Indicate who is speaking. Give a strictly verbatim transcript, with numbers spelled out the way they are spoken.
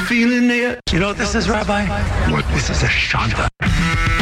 Speaker 1: feeling it? You know what this is, Rabbi? What? This is a shanta.